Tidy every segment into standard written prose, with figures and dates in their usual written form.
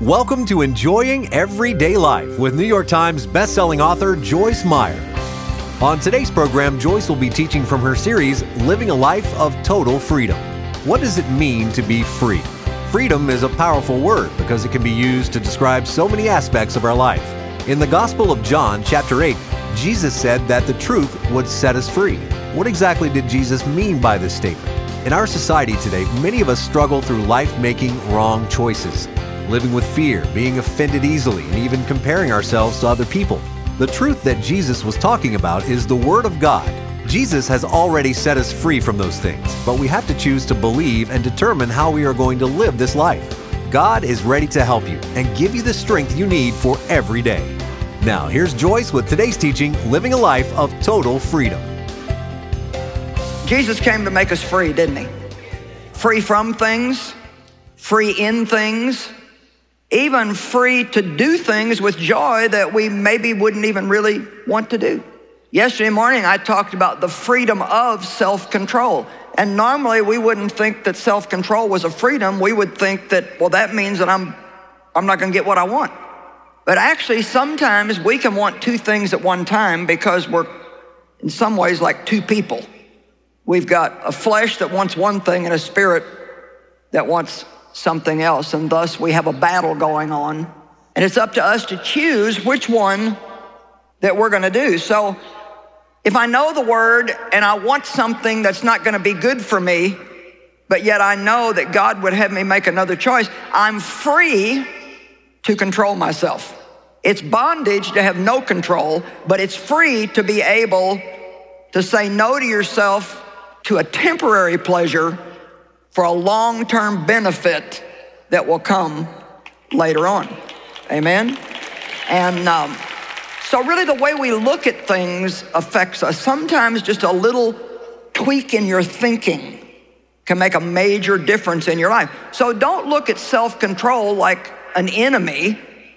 Welcome to Enjoying Everyday Life with New York Times bestselling author Joyce Meyer. On today's program, Joyce will be teaching from her series, Living a Life of Total Freedom. What does it mean to be free? Freedom is a powerful word because it can be used to describe so many aspects of our life. In the Gospel of John, chapter 8, Jesus said that the truth would set us free. What exactly did Jesus mean by this statement? In our society today, many of us struggle through life making wrong choices, living with fear, being offended easily, and even comparing ourselves to other people. The truth that Jesus was talking about is the Word of God. Jesus has already set us free from those things, but we have to choose to believe and determine how we are going to live this life. God is ready to help you and give you the strength you need for every day. Now, here's Joyce with today's teaching, Living a Life of Total Freedom. Jesus came to make us free, didn't he? Free from things, free in things, even free to do things with joy that we maybe wouldn't even really want to do. Yesterday morning, I talked about the freedom of self-control. And normally we wouldn't think that self-control was a freedom. We would think that, well, that means that I'm not gonna get what I want. But actually, sometimes we can want two things at one time because we're in some ways like two people. We've got a flesh that wants one thing and a spirit that wants something else, and thus we have a battle going on, and it's up to us to choose which one that we're going to do. So if I know the Word and I want something that's not going to be good for me, but yet I know that God would have me make another choice, I'm free to control myself. It's bondage to have no control, but it's free to be able to say no to yourself to a temporary pleasure for a long-term benefit that will come later on. Amen? And so really the way we look at things affects us. Sometimes just a little tweak in your thinking can make a major difference in your life. So don't look at self-control like an enemy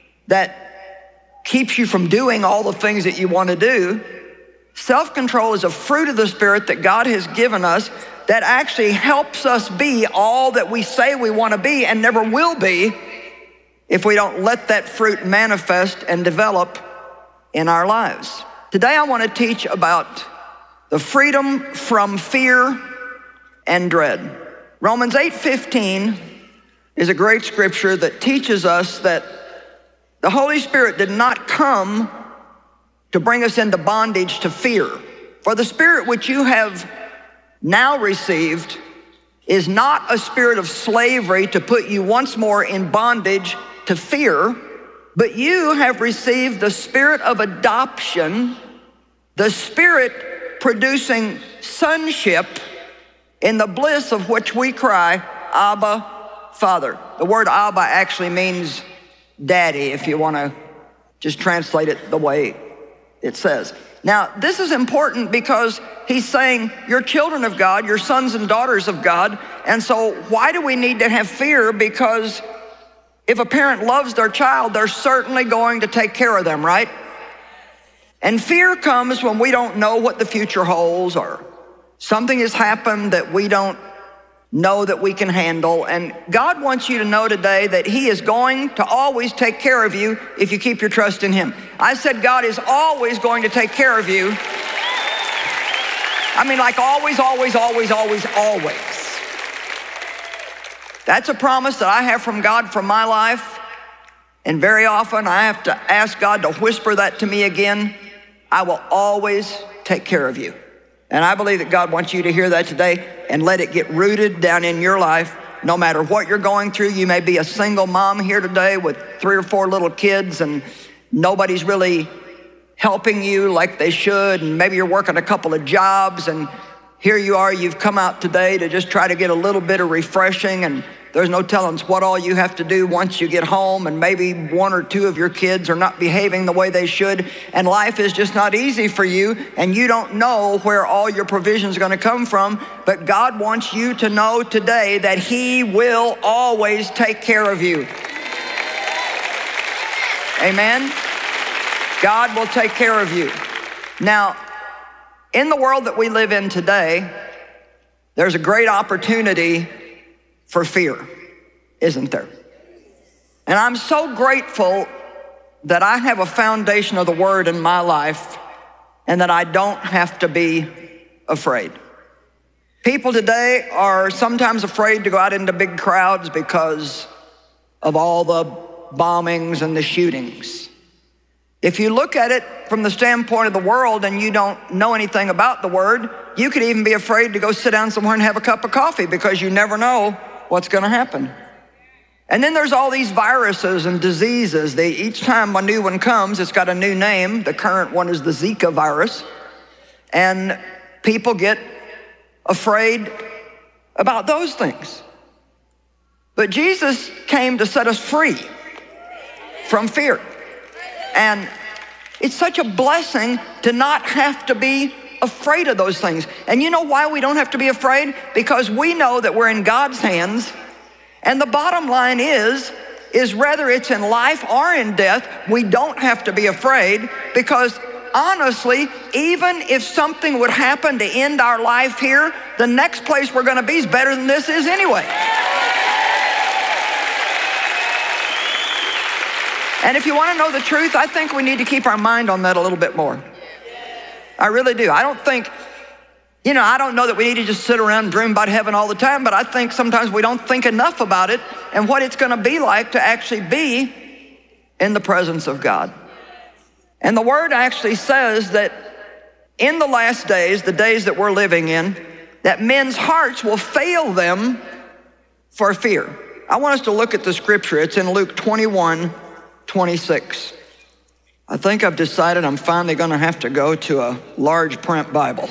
that keeps you from doing all the things that you want to do. Self-control is a fruit of the Spirit that God has given us that actually helps us be all that we say we want to be and never will be if we don't let that fruit manifest and develop in our lives. Today I want to teach about the freedom from fear and dread. Romans 8:15 is a great scripture that teaches us that the Holy Spirit did not come to bring us into bondage to fear. For the Spirit which you have now received is not a spirit of slavery to put you once more in bondage to fear, but you have received the Spirit of adoption, the Spirit producing sonship, in the bliss of which we cry, Abba, Father. The word Abba actually means daddy, if you want to just translate it the way it says. Now, this is important because he's saying you're children of God, you're sons and daughters of God, and so why do we need to have fear? Because if a parent loves their child, they're certainly going to take care of them, right? And fear comes when we don't know what the future holds, or something has happened that we don't know that we can handle. And God wants you to know today that he is going to always take care of you if you keep your trust in him. I said God is always going to take care of you. I mean, like always, always, always, always, always. That's a promise that I have from God for my life. And very often I have to ask God to whisper that to me again. I will always take care of you. And I believe that God wants you to hear that today and let it get rooted down in your life. No matter what you're going through, you may be a single mom here today with 3 or 4 little kids and nobody's really helping you like they should. And maybe you're working a couple of jobs and here you are, you've come out today to just try to get a little bit of refreshing, and there's no telling what all you have to do once you get home, and maybe 1 or 2 of your kids are not behaving the way they should, and life is just not easy for you, and you don't know where all your provisions are going to come from. But God wants you to know today that he will always take care of you. Amen? God will take care of you. Now, in the world that we live in today, there's a great opportunity for fear, isn't there? And I'm so grateful that I have a foundation of the Word in my life and that I don't have to be afraid. People today are sometimes afraid to go out into big crowds because of all the bombings and the shootings. If you look at it from the standpoint of the world and you don't know anything about the Word, you could even be afraid to go sit down somewhere and have a cup of coffee because you never know what's going to happen. And then there's all these viruses and diseases. Each time a new one comes, it's got a new name. The current one is the Zika virus. And people get afraid about those things. But Jesus came to set us free from fear. And it's such a blessing to not have to be afraid of those things. And you know why we don't have to be afraid? Because we know that we're in God's hands. And the bottom line is whether it's in life or in death, we don't have to be afraid, because honestly, even if something would happen to end our life here, the next place we're going to be is better than this is anyway. And if you want to know the truth, I think we need to keep our mind on that a little bit more. I really do. I don't know that we need to just sit around and dream about heaven all the time, but I think sometimes we don't think enough about it and what it's going to be like to actually be in the presence of God. And the Word actually says that in the last days, the days that we're living in, that men's hearts will fail them for fear. I want us to look at the scripture. It's in Luke 21:26. I think I've decided I'm finally going to have to go to a large print Bible.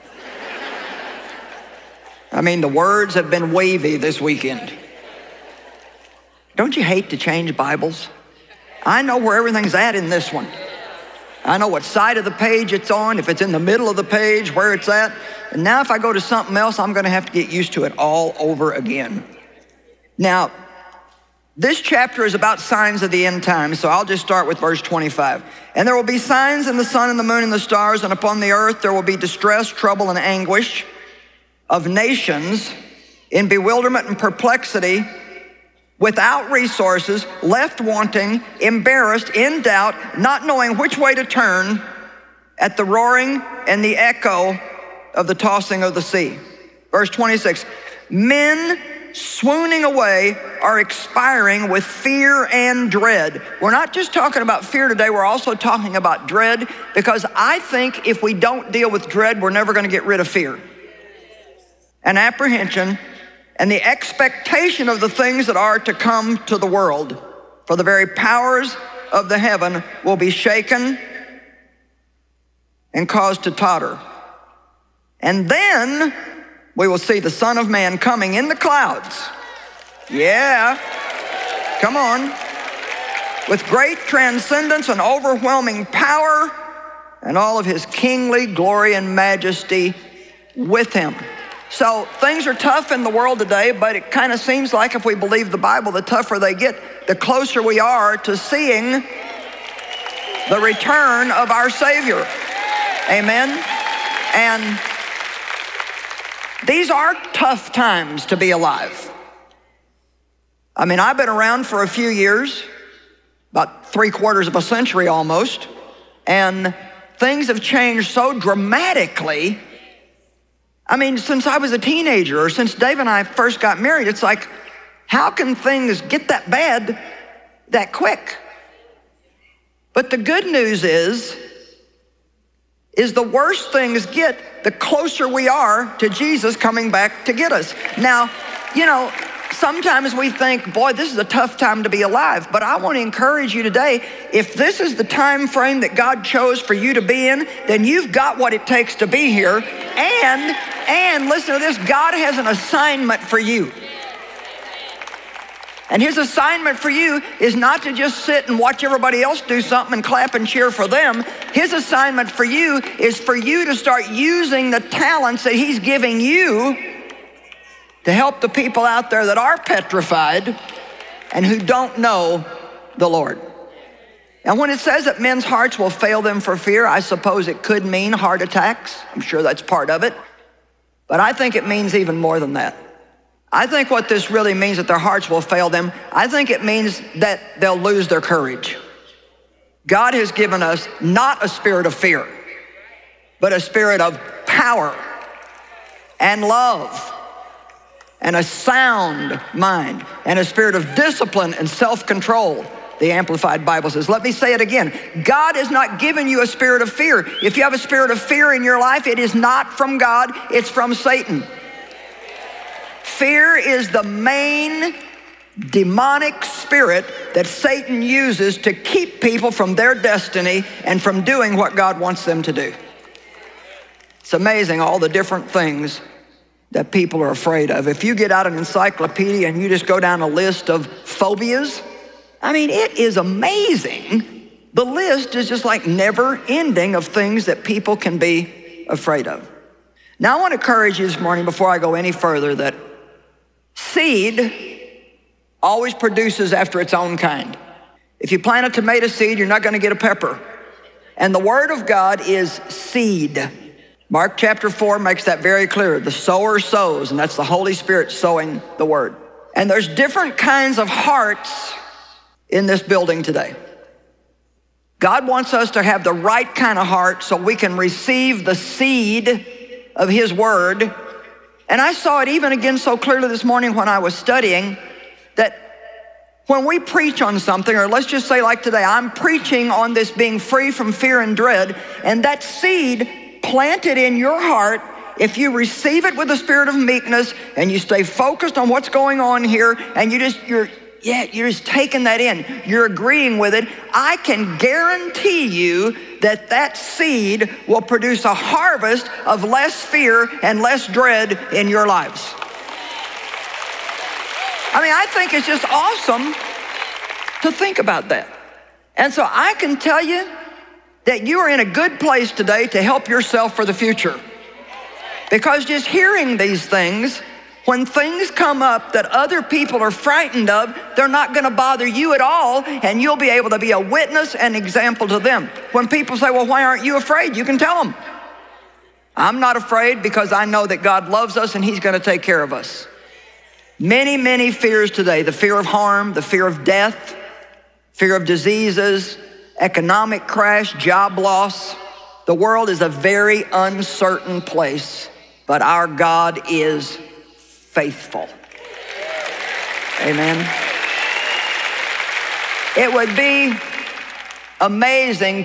I mean, the words have been wavy this weekend. Don't you hate to change Bibles? I know where everything's at in this one. I know what side of the page it's on, if it's in the middle of the page, where it's at. And now if I go to something else, I'm going to have to get used to it all over again. Now, this chapter is about signs of the end times, so I'll just start with verse 25. And there will be signs in the sun and the moon and the stars, and upon the earth there will be distress, trouble, and anguish of nations in bewilderment and perplexity, without resources, left wanting, embarrassed, in doubt, not knowing which way to turn, at the roaring and the echo of the tossing of the sea. Verse 26, men swooning away are expiring with fear and dread. We're not just talking about fear today, we're also talking about dread, because I think if we don't deal with dread, we're never going to get rid of fear and apprehension and the expectation of the things that are to come to the world. For the very powers of the heaven will be shaken and caused to totter. And then we will see the Son of Man coming in the clouds. Yeah, come on. With great transcendence and overwhelming power, and all of his kingly glory and majesty with him. So things are tough in the world today, but it kind of seems like if we believe the Bible, the tougher they get, the closer we are to seeing the return of our Savior. Amen. And these are tough times to be alive. I mean, I've been around for a few years, about 3/4 of a century almost, and things have changed so dramatically. I mean, since I was a teenager, or since Dave and I first got married, it's like, how can things get that bad that quick? But the good news is the worse things get, the closer we are to Jesus coming back to get us. Now, sometimes we think, boy, this is a tough time to be alive. But I want to encourage you today, if this is the time frame that God chose for you to be in, then you've got what it takes to be here. And listen to this, God has an assignment for you. And his assignment for you is not to just sit and watch everybody else do something and clap and cheer for them. His assignment for you is for you to start using the talents that he's giving you to help the people out there that are petrified and who don't know the Lord. And when it says that men's hearts will fail them for fear, I suppose it could mean heart attacks. I'm sure that's part of it. But I think it means even more than that. I think what this really means that their hearts will fail them. I think it means that they'll lose their courage. God has given us not a spirit of fear, but a spirit of power and love and a sound mind and a spirit of discipline and self-control, the Amplified Bible says. Let me say it again. God has not given you a spirit of fear. If you have a spirit of fear in your life, it is not from God, it's from Satan. Fear is the main demonic spirit that Satan uses to keep people from their destiny and from doing what God wants them to do. It's amazing all the different things that people are afraid of. If you get out an encyclopedia and you just go down a list of phobias, I mean, it is amazing. The list is just like never ending of things that people can be afraid of. Now I want to encourage you this morning before I go any further that seed always produces after its own kind. If you plant a tomato seed, you're not going to get a pepper. And the Word of God is seed. Mark chapter 4 makes that very clear. The sower sows, and that's the Holy Spirit sowing the Word. And there's different kinds of hearts in this building today. God wants us to have the right kind of heart so we can receive the seed of His Word. And I saw it even again so clearly this morning when I was studying that when we preach on something, or let's just say like today, I'm preaching on this being free from fear and dread, and that seed planted in your heart, if you receive it with a spirit of meekness and you stay focused on what's going on here and you're just taking that in, you're agreeing with it, I can guarantee you that that seed will produce a harvest of less fear and less dread in your lives. I mean, I think it's just awesome to think about that. And so I can tell you that you are in a good place today to help yourself for the future. Because just hearing these things, when things come up that other people are frightened of, they're not going to bother you at all, and you'll be able to be a witness and example to them. When people say, well, why aren't you afraid? You can tell them, I'm not afraid because I know that God loves us and He's going to take care of us. Many, many fears today, the fear of harm, the fear of death, fear of diseases, economic crash, job loss. The world is a very uncertain place, but our God is faithful. Amen. It would be amazing